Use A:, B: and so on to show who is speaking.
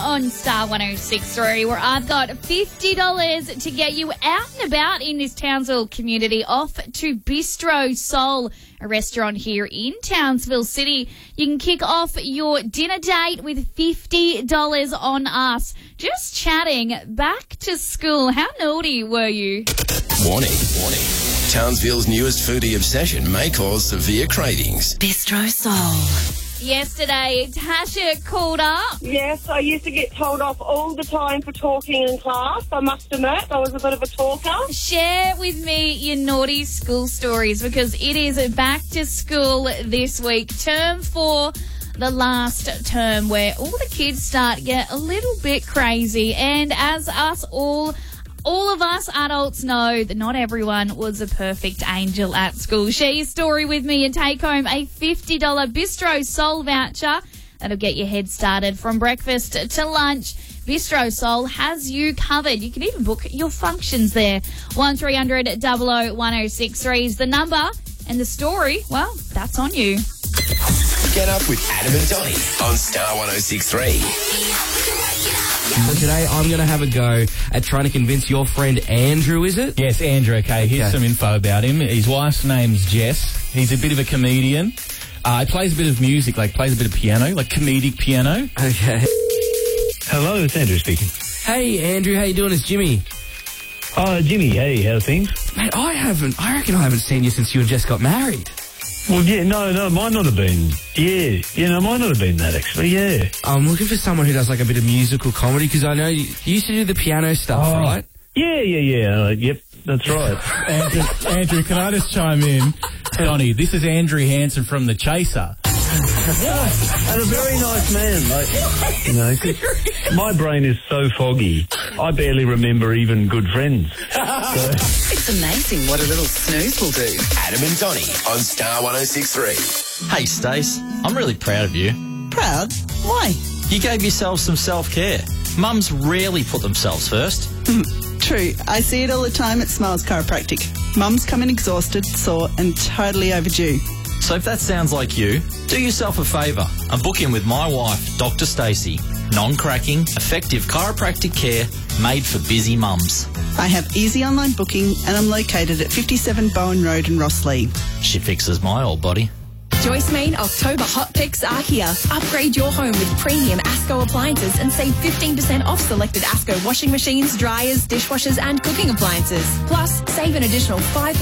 A: on Star 106.3, where I've got $50 to get you out and about in this Townsville community, off to Bistro Soul, a restaurant here in Townsville City. You can kick off your dinner date with $50 on us. Just chatting back to school. How naughty were you?
B: Warning. Townsville's newest foodie obsession may cause severe cravings.
C: Bistro Soul.
A: Yesterday, Tasha called up.
D: Yes, I used to get told off all the time for talking in class. I must admit, I was a bit of a talker.
A: Share with me your naughty school stories, because it is back to school this week. Term 4, the last term, where all the kids start to get a little bit crazy. And as all of us adults know that not everyone was a perfect angel at school. Share your story with me and take home a $50 Bistro Soul voucher. That'll get your head started from breakfast to lunch. Bistro Soul has you covered. You can even book your functions there. 1300 00 1063 is the number, and the story, well, that's on you.
B: Get up with Adam and Donnie on Star 106.3.
E: So today I'm going to have a go at trying to convince your friend Andrew, is it?
F: Yes, Andrew, okay. Here's some info about him. His wife's name's Jess. He's a bit of a comedian. He plays a bit of music, plays a bit of piano, comedic piano.
E: Okay.
G: Hello, it's Andrew speaking.
E: Hey, Andrew, how you doing? It's Jimmy.
G: Oh, Jimmy, hey, how's things?
E: Mate, I reckon I haven't seen you since you and Jess got married.
G: Well, yeah, no, might not have been. Might not have been that, actually, yeah.
E: I'm looking for someone who does, a bit of musical comedy, because I know you used to do the piano stuff, right?
G: Yeah. Yep, that's right.
F: Andrew, can I just chime in? Donnie, this is Andrew Hansen from The Chaser.
G: And a very nice man. 'Cause my brain is so foggy, I barely remember even good friends.
C: It's amazing what a little snooze will do.
B: Adam and Donnie on Star 106.3.
H: Hey, Stace, I'm really proud of you.
C: Proud? Why?
H: You gave yourself some self-care. Mums rarely put themselves first.
I: True. I see it all the time at Smiles Chiropractic. Mums come in exhausted, sore and totally overdue.
H: So if that sounds like you, do yourself a favour and book in with my wife, Dr. Stacey. Non-cracking, effective chiropractic care made for busy mums.
I: I have easy online booking and I'm located at 57 Bowen Road in Rosslea.
H: She fixes my old body.
J: Joyce Mean October hot picks are here. Upgrade your home with premium ASCO appliances and save 15% off selected ASCO washing machines, dryers, dishwashers and cooking appliances. Plus, save an additional 5%